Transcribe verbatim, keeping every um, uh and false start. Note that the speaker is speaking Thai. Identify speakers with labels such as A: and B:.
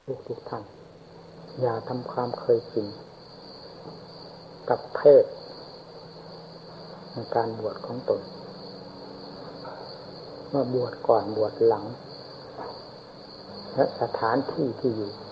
A: ทุกทุกท่านอย่าทำความเคยชินกับเพศในการบวชของตนว่าบวชก่อนบวชหลังและสถานที่ที่อยู่